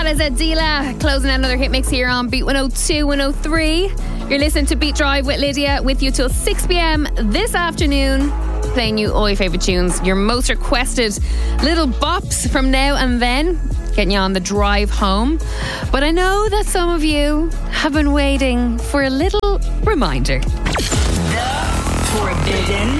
That is Adila closing out another hit mix here on Beat 102, 103. You're listening to Beat Drive with Lydia, with you till 6 p.m. this afternoon, playing you all your favourite tunes, your most requested little bops from now and then, getting you on the drive home. But I know that some of you have been waiting for a little reminder. The Forbidden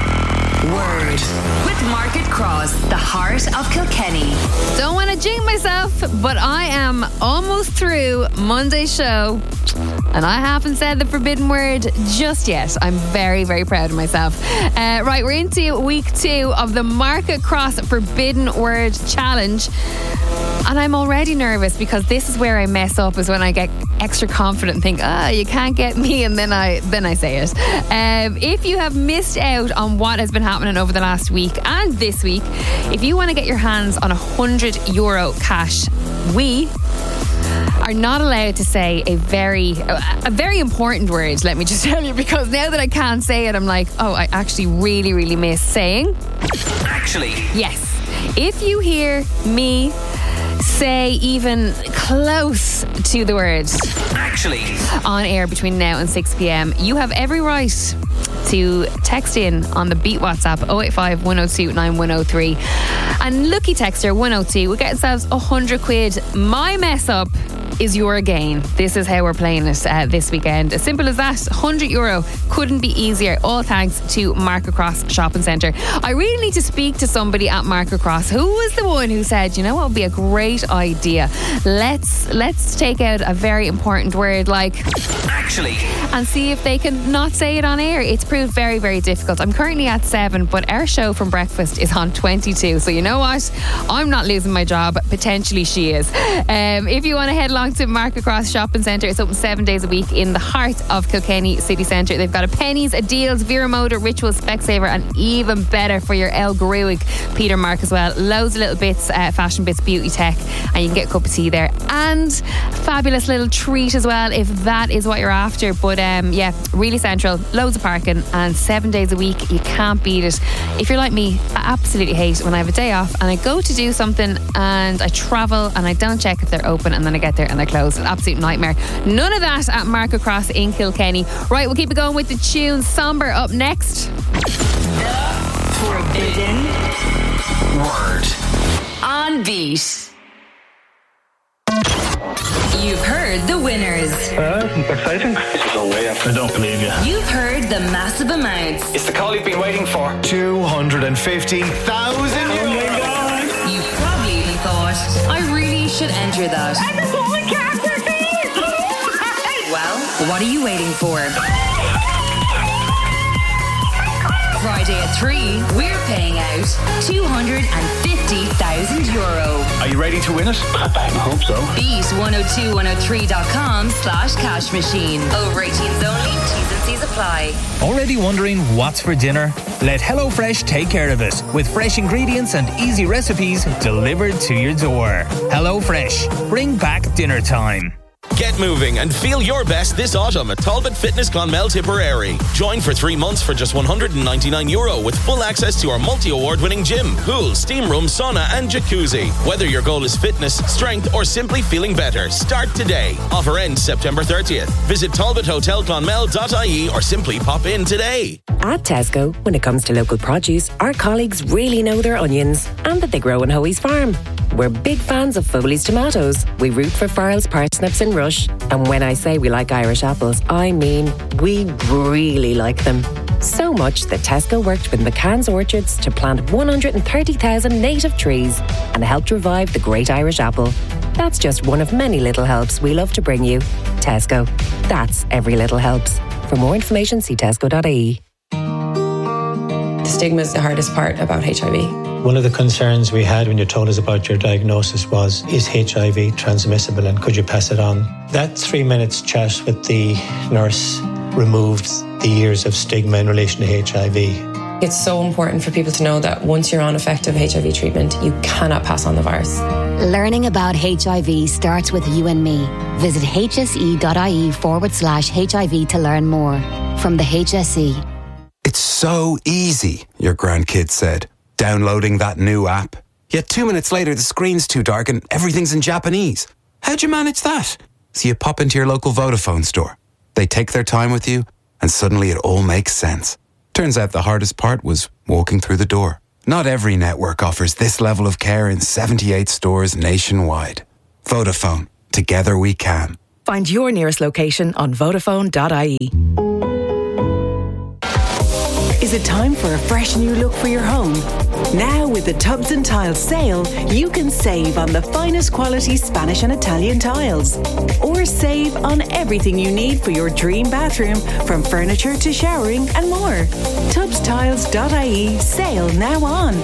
Word with Market Cross, the heart of Kilkenny. Don't want to jinx myself, but I am almost through Monday's show and I haven't said the forbidden word just yet. I'm very, very proud of myself. Right, we're into week 2 of the Market Cross Forbidden Word Challenge. And I'm already nervous because this is where I mess up, is when I get extra confident and think, you can't get me, and then I say it. If you have missed out on what has been happening over the last week and this week, if you want to get your hands on €100 cash, we are not allowed to say a very important word, let me just tell you, because now that I can't say it, I'm like, I actually really, really miss saying. Actually. Yes. If you hear me say even close to the word actually on air between now and 6 p.m, you have every right to text in on the Beat WhatsApp 085 102 9103. And lucky texter 102 will get themselves £100. My mess up is your gain. This is how we're playing it this weekend. As simple as that. €100 couldn't be easier. All thanks to Market Cross Shopping Centre. I really need to speak to somebody at Market Cross. Who was the one who said, you know what would be a great idea? Let's take out a very important word like actually and see if they can not say it on air. It's proved very, very difficult. I'm currently at 7, but our show from breakfast is on 22. So you know what? I'm not losing my job. Potentially she is. If you want to head along to Market Cross Shopping Centre, it's open 7 days a week in the heart of Kilkenny City Centre. They've got a Pennies, a Deals, Vera Motor, Ritual, Specsaver, and even better for your El Gruig Peter Mark as well. Loads of little bits, fashion bits, beauty tech, and you can get a cup of tea there, and fabulous little treat as well if that is what you're after. But yeah, really central, loads of parking, and 7 days a week. You can't beat it. If you're like me, I absolutely hate when I have a day off and I go to do something and I travel and I don't check if they're open, and then I get there and they're closed. An absolute nightmare. None of that at Market Cross in Kilkenny. Right, we'll keep it going with the tune. Somber up next. The Forbidden word on Beat. You've heard the winners. Exciting. This is no way. I don't believe you. You've heard the massive amounts. It's the call you've been waiting for. €250,000. Oh my God. You've probably even thought, I really should enter that. And the golden character fees. Well, what are you waiting for? Friday at 3, we're paying out €250,000. Are you ready to win it? I hope so. Beat 102103.com/cash machine. Over 18s only. T's and C's apply. Already wondering what's for dinner? Let HelloFresh take care of it with fresh ingredients and easy recipes delivered to your door. HelloFresh, bring back dinner time. Get moving and feel your best this autumn at Talbot Fitness Clonmel Tipperary. Join for 3 months for just €199 with full access to our multi-award-winning gym, pool, steam room, sauna and jacuzzi. Whether your goal is fitness, strength or simply feeling better, start today. Offer ends September 30th. Visit talbothotelclonmel.ie or simply pop in today. At Tesco, when it comes to local produce, our colleagues really know their onions and that they grow on Hoey's farm. We're big fans of Foley's tomatoes. We root for Farrell's parsnips and Rush. And when I say we like Irish apples, I mean we really like them. So much that Tesco worked with McCann's Orchards to plant 130,000 native trees and helped revive the great Irish apple. That's just one of many little helps we love to bring you. Tesco. That's every little helps. For more information, see tesco.ie. The stigma is the hardest part about HIV. One of the concerns we had when you told us about your diagnosis was, is HIV transmissible and could you pass it on? That 3 minutes chat with the nurse removed the years of stigma in relation to HIV. It's so important for people to know that once you're on effective HIV treatment, you cannot pass on the virus. Learning about HIV starts with you and me. Visit hse.ie/HIV to learn more. From the HSE. It's so easy, your grandkids said. Downloading that new app. Yet 2 minutes later, the screen's too dark and everything's in Japanese. How'd you manage that? So you pop into your local Vodafone store. They take their time with you, and suddenly it all makes sense. Turns out the hardest part was walking through the door. Not every network offers this level of care in 78 stores nationwide. Vodafone. Together we can. Find your nearest location on Vodafone.ie. Is it time for a fresh new look for your home? Now with the Tubs and Tiles sale, you can save on the finest quality Spanish and Italian tiles. Or save on everything you need for your dream bathroom, from furniture to showering and more. Tubstiles.ie sale now on.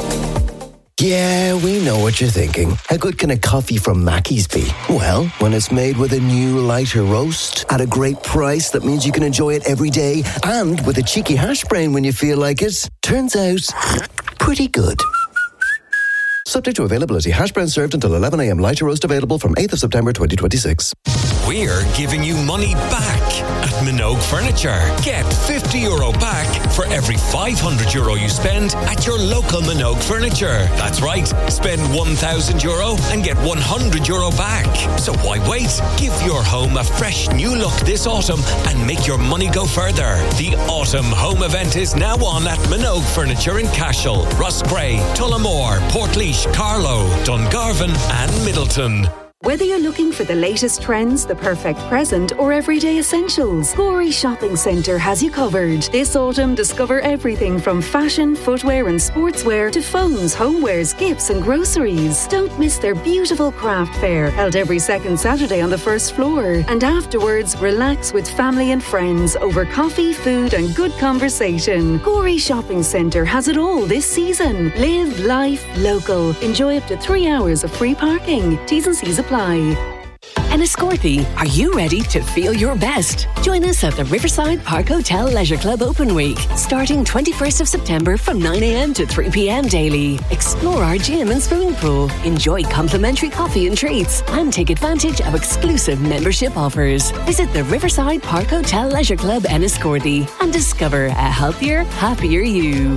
Yeah, we know what you're thinking. How good can a coffee from Mackey's be? Well, when it's made with a new lighter roast at a great price that means you can enjoy it every day, and with a cheeky hash brown when you feel like it, turns out pretty good. Subject to availability. Hash brown served until 11 a.m. Lighter roast available from 8th of September 2026. We're giving you money back at Minogue Furniture. Get €50 back for every €500 you spend at your local Minogue Furniture. That's right. Spend €1,000 and get €100 back. So why wait? Give your home a fresh new look this autumn and make your money go further. The Autumn Home Event is now on at Minogue Furniture in Cashel, Rosscray, Tullamore, Portlaoise, Carlow, Dungarvan and Middleton. Whether you're looking for the latest trends, the perfect present, or everyday essentials, Gorey Shopping Centre has you covered. This autumn, discover everything from fashion, footwear and sportswear to phones, homewares, gifts and groceries. Don't miss their beautiful craft fair, held every second Saturday on the first floor. And afterwards, relax with family and friends over coffee, food and good conversation. Gorey Shopping Centre has it all this season. Live life local. Enjoy up to 3 hours of free parking. T's and C's apply. Enniscorthy, are you ready to feel your best? Join us at the Riverside Park Hotel Leisure Club Open Week, starting 21st of September from 9 a.m. to 3 p.m. daily. Explore our gym and swimming pool, enjoy complimentary coffee and treats, and take advantage of exclusive membership offers. Visit the Riverside Park Hotel Leisure Club Enniscorthy and discover a healthier, happier you.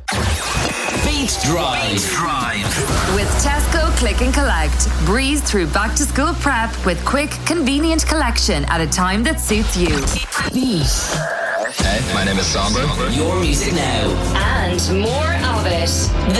Beat Drive. With Tesco Click and Collect. Breeze through back to school prep with quick, convenient collection at a time that suits you. Beat. Hey, my name is Samba. Your music now. And more of it.